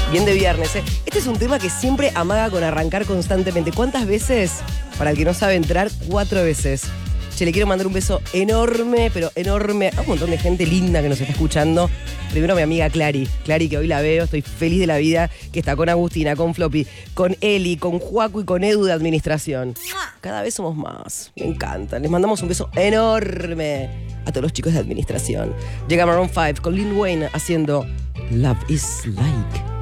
Bien de viernes, ¿eh? Este es un tema que siempre amaga con arrancar constantemente. ¿Cuántas veces? Para el que no sabe entrar, 4 veces. Che, le quiero mandar un beso enorme, pero enorme, a un montón de gente linda que nos está escuchando. Primero a mi amiga Clary, que hoy la veo, estoy feliz de la vida, que está con Agustina, con Floppy, con Eli, con Juaco y con Edu de administración. Cada vez somos más, me encanta. Les mandamos un beso enorme a todos los chicos de administración. Llega Maroon 5 con Lil Wayne haciendo Love is Like.